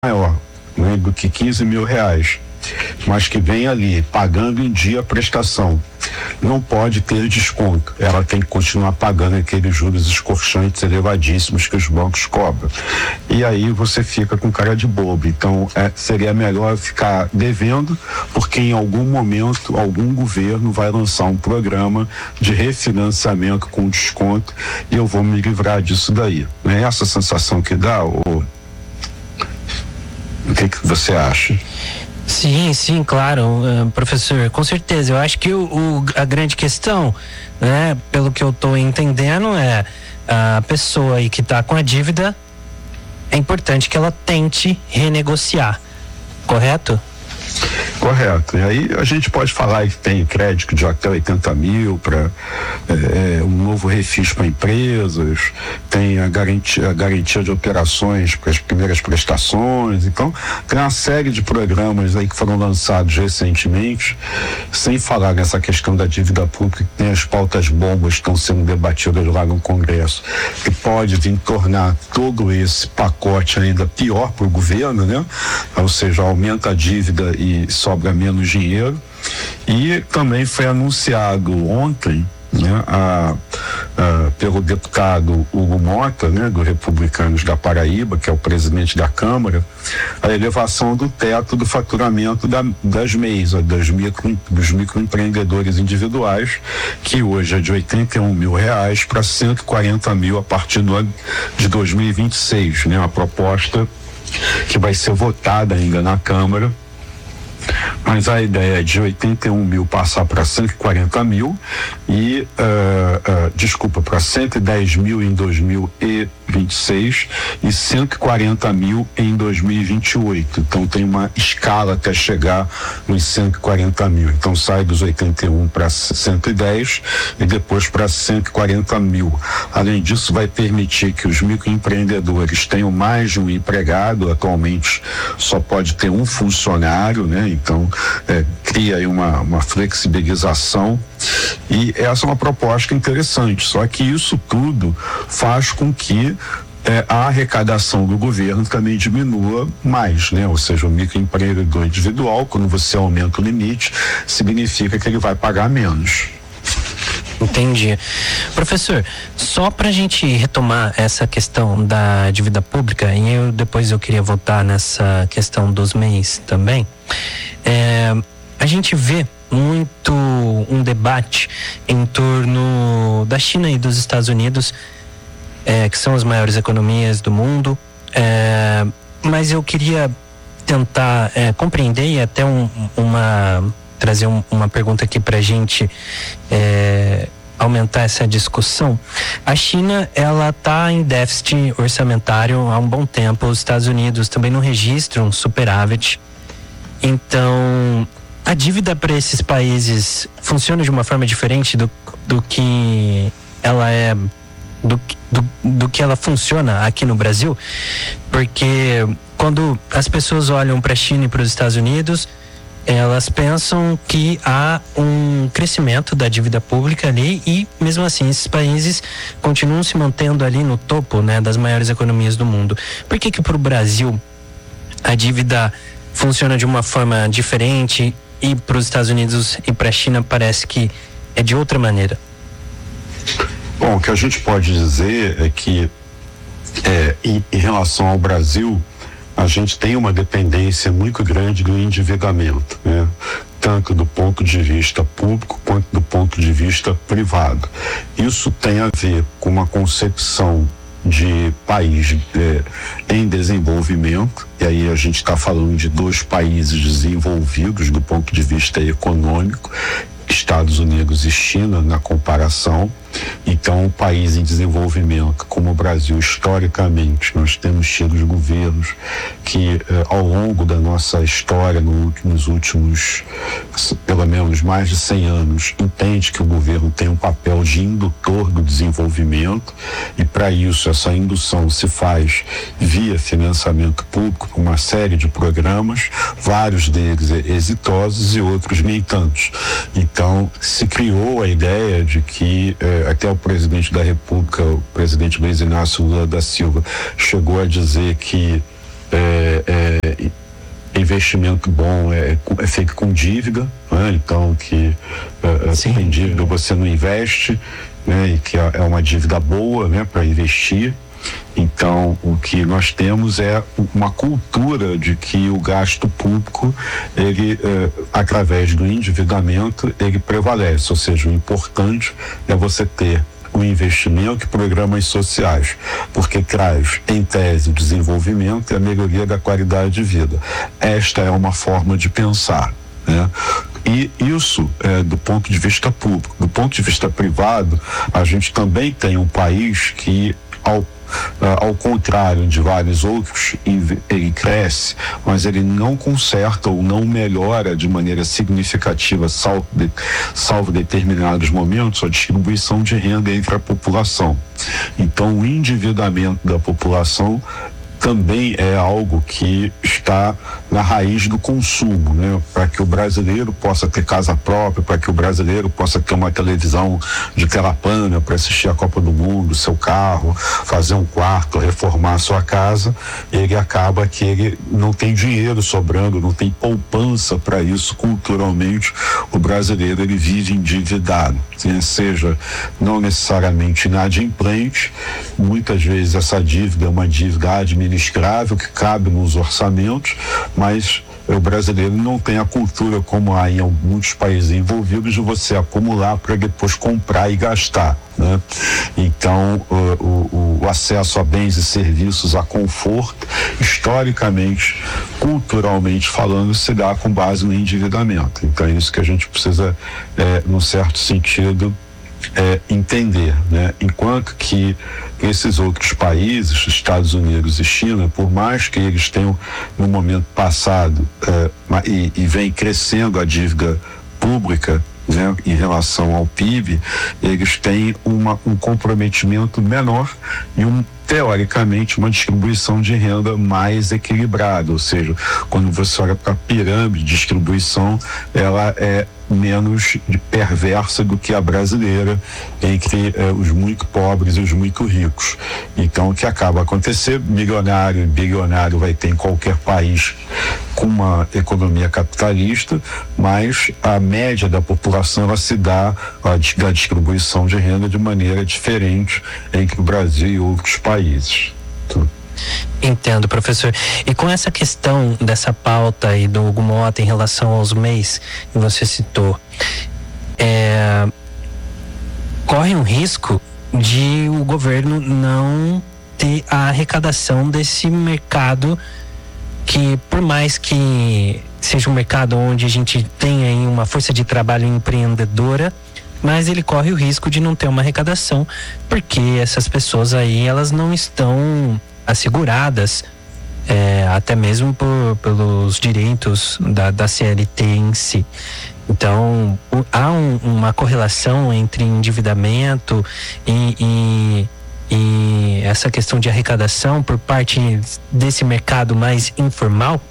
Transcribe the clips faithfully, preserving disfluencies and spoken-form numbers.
maior, né, do que quinze mil reais, mas que vem ali pagando em dia a prestação, não pode ter desconto. Ela tem que continuar pagando aqueles juros escorchantes elevadíssimos que os bancos cobram. E aí você fica com cara de bobo. Então, é, seria melhor ficar devendo, porque em algum momento, algum governo vai lançar um programa de refinanciamento com desconto e eu vou me livrar disso daí. Não é essa a sensação que dá? Ou o que, que você acha? Sim, sim, claro, uh, professor, com certeza. Eu acho que o, o, a grande questão, né, pelo que eu estou entendendo, é a pessoa aí que está com a dívida, é importante que ela tente renegociar, correto? Correto. E aí a gente pode falar que tem crédito de até oitenta mil para é, um novo refis para empresas, tem a garantia, a garantia de operações para as primeiras prestações. Então, tem uma série de programas aí que foram lançados recentemente, sem falar nessa questão da dívida pública, que tem as pautas bombas que estão sendo debatidas lá no Congresso, que pode vir tornar todo esse pacote ainda pior para o governo, né? Ou seja, aumenta a dívida e sobra menos dinheiro. E também foi anunciado ontem, né, a, a, pelo deputado Hugo Mota, né, do Republicanos da Paraíba, que é o presidente da Câmara, a elevação do teto do faturamento da, das M E Is, das micro, dos microempreendedores individuais, que hoje é de oitenta e um mil reais para cento e quarenta mil a partir do ano de dois mil e vinte e seis, né, uma proposta que vai ser votada ainda na Câmara. Mas a ideia é de oitenta e um mil passar para cento e quarenta mil e, uh, uh, desculpa, para cento e dez mil em dois mil e vinte e seis e cento e quarenta mil em dois mil e vinte e oito. Então tem uma escala até chegar nos cento e quarenta mil. Então sai dos oitenta e um para cento e dez e depois para cento e quarenta mil. Além disso, vai permitir que os microempreendedores tenham mais de um empregado. Atualmente só pode ter um funcionário, né? Então, é, cria aí uma, uma flexibilização e essa é uma proposta interessante, só que isso tudo faz com que é, a arrecadação do governo também diminua mais, né? Ou seja, o microempreendedor individual, quando você aumenta o limite, significa que ele vai pagar menos. Entendi. Professor, só para a gente retomar essa questão da dívida pública, e eu, depois eu queria voltar nessa questão dos M E Is também, é, a gente vê muito um debate em torno da China e dos Estados Unidos, é, que são as maiores economias do mundo, é, mas eu queria tentar é, compreender e até um, uma... trazer um, uma pergunta aqui para a gente é, aumentar essa discussão. A China, ela está em déficit orçamentário há um bom tempo. Os Estados Unidos também não registram um superávit. Então, a dívida para esses países funciona de uma forma diferente do, do que ela é, do, do, do que ela funciona aqui no Brasil, porque quando as pessoas olham para a China e para os Estados Unidos, elas pensam que há um crescimento da dívida pública ali e, mesmo assim, esses países continuam se mantendo ali no topo, né, das maiores economias do mundo. Por que que para o Brasil a dívida funciona de uma forma diferente e para os Estados Unidos e para a China parece que é de outra maneira? Bom, o que a gente pode dizer é que é, em, em relação ao Brasil, a gente tem uma dependência muito grande do endividamento, né? Tanto do ponto de vista público quanto do ponto de vista privado. Isso tem a ver com uma concepção de país é, em desenvolvimento, e aí a gente está falando de dois países desenvolvidos do ponto de vista econômico, Estados Unidos e China na comparação. Então, um país em desenvolvimento como o Brasil, historicamente, nós temos tido governos que, eh, ao longo da nossa história, no, nos últimos, pelo menos mais de cem anos, entende que o governo tem um papel de indutor do desenvolvimento e, para isso, essa indução se faz via financiamento público por uma série de programas, vários deles exitosos e outros nem tantos. Então, se criou a ideia de que eh, até o presidente da República, o presidente Luiz Inácio Lula da Silva, chegou a dizer que é, é, investimento bom é, é feito com dívida, né? Então que é, tem dívida você não investe, né? E que é uma dívida boa, né, para investir. Então, o que nós temos é uma cultura de que o gasto público, ele, eh, através do endividamento, ele prevalece. Ou seja, o importante é você ter o investimento e programas sociais, porque traz, em tese, o desenvolvimento e a melhoria da qualidade de vida. Esta é uma forma de pensar, né? E isso é do ponto de vista público. Do ponto de vista privado, a gente também tem um país que, ao Uh, ao contrário de vários outros, ele cresce, mas ele não conserta ou não melhora de maneira significativa, salvo, de, salvo determinados momentos, a distribuição de renda entre a população. Então, o endividamento da população também é algo que está na raiz do consumo, né? Para que o brasileiro possa ter casa própria, para que o brasileiro possa ter uma televisão de tela plana para assistir a Copa do Mundo, seu carro, fazer um quarto, reformar a sua casa, ele acaba que ele não tem dinheiro sobrando, não tem poupança para isso. Culturalmente, o brasileiro ele vive endividado, né? Seja não necessariamente inadimplente, muitas vezes essa dívida é uma dívida administrativa que cabe nos orçamentos, mas o brasileiro não tem a cultura, como há em muitos países envolvidos, de você acumular para depois comprar e gastar, né? Então, o, o, o acesso a bens e serviços, a conforto, historicamente, culturalmente falando, se dá com base no endividamento. Então, é isso que a gente precisa, é, num certo sentido, É, entender, né? Enquanto que esses outros países, Estados Unidos e China, por mais que eles tenham no momento passado é, e, e vem crescendo a dívida pública, né, em relação ao P I B, eles têm uma, um comprometimento menor e um teoricamente uma distribuição de renda mais equilibrada, ou seja, quando você olha para a pirâmide de distribuição, ela é menos perversa do que a brasileira entre eh, os muito pobres e os muito ricos. Então, o que acaba acontecendo, milionário e bilionário vai ter em qualquer país com uma economia capitalista, mas a média da população ela se dá a, a distribuição de renda de maneira diferente entre o Brasil e outros países. Então, entendo, professor. E com essa questão dessa pauta aí do Hugo Motta em relação aos M E Is que você citou, é, corre um risco de o governo não ter a arrecadação desse mercado que, por mais que seja um mercado onde a gente tem aí uma força de trabalho empreendedora, mas ele corre o risco de não ter uma arrecadação, porque essas pessoas aí, elas não estão asseguradas, é, até mesmo por, pelos direitos da, da C L T em si. Então, o, há um, uma correlação entre endividamento e, e, e essa questão de arrecadação por parte desse mercado mais informal?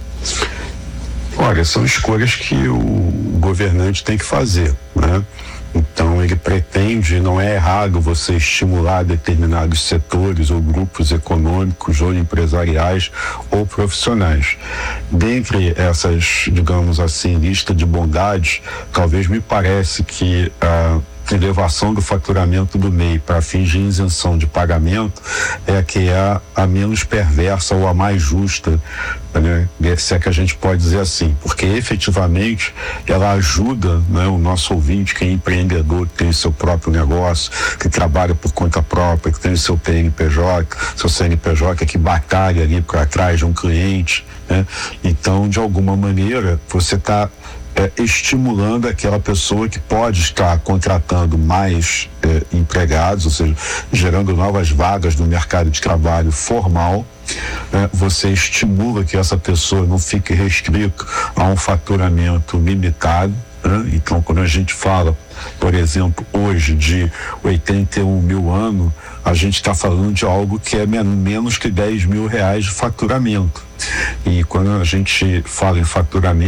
Olha, são escolhas que o governante tem que fazer, né? Então, ele pretende, não é errado você estimular determinados setores ou grupos econômicos ou empresariais ou profissionais. Dentre essas, digamos assim, lista de bondades, talvez me parece que a elevação do faturamento do M E I para fins de isenção de pagamento é a que é a, a menos perversa ou a mais justa, né? Se é que a gente pode dizer assim, porque efetivamente ela ajuda, né, o nosso ouvinte que é empreendedor, que tem seu próprio negócio, que trabalha por conta própria, que tem o seu P N P J, seu C N P J, que batalha ali por atrás de um cliente, né? Então, de alguma maneira, você está É, estimulando aquela pessoa que pode estar contratando mais é, empregados, ou seja, gerando novas vagas no mercado de trabalho formal. É, você estimula que essa pessoa não fique restrito a um faturamento limitado, né? Então, quando a gente fala, por exemplo, hoje de oitenta e um mil ano, a gente está falando de algo que é men- menos que dez mil reais de faturamento. E quando a gente fala em faturamento,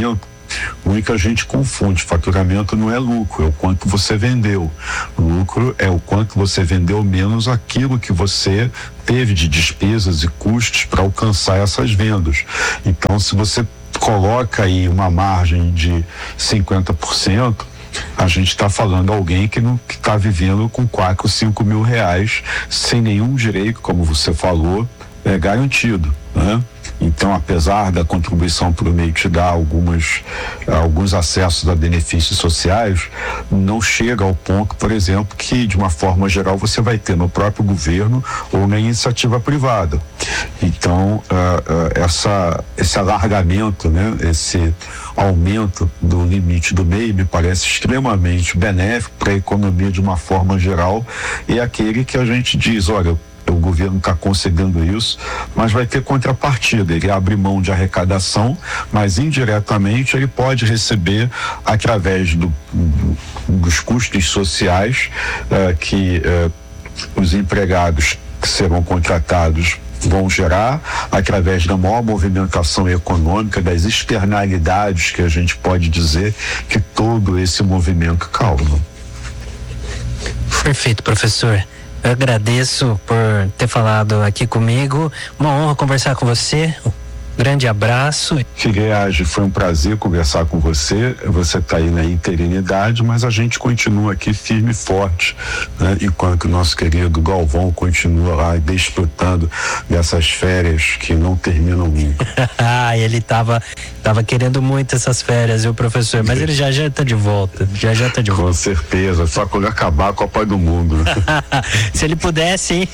Muita gente confunde, faturamento não é lucro, é o quanto você vendeu. Lucro é o quanto você vendeu menos aquilo que você teve de despesas e custos para alcançar essas vendas. Então, se você coloca aí uma margem de cinquenta por cento, a gente está falando alguém que não está vivendo com quatro, cinco mil reais sem nenhum direito, como você falou, é garantido, né? Então, apesar da contribuição para o M E I te dar algumas, alguns acessos a benefícios sociais, não chega ao ponto, por exemplo, que de uma forma geral você vai ter no próprio governo ou na iniciativa privada. Então, uh, uh, essa, esse alargamento, né, esse aumento do limite do M E I me parece extremamente benéfico para a economia de uma forma geral, e é aquele que a gente diz, olha, o governo está concedendo isso, mas vai ter contrapartida. Ele abre mão de arrecadação, mas indiretamente ele pode receber através do, dos custos sociais uh, que uh, os empregados que serão contratados vão gerar, através da maior movimentação econômica, das externalidades que a gente pode dizer que todo esse movimento causa. Perfeito, professor. Eu agradeço por ter falado aqui comigo. Uma honra conversar com você. Um grande abraço. Figueiredo, foi um prazer conversar com você. Você está aí na interinidade, mas a gente continua aqui firme e forte, né? Enquanto o nosso querido Galvão continua lá desfrutando dessas férias que não terminam nunca. Ah, ele estava tava querendo muito essas férias, viu, professor? Mas ele já já está de volta. Já já está de volta. Com certeza, só quando acabar a Copa do Mundo. Né? Se ele pudesse, hein?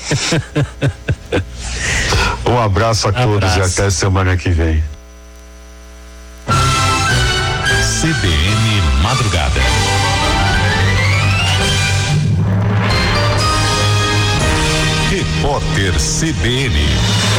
Um abraço a um todos abraço. E até semana que vem. C B N Madrugada. Repórter C B N.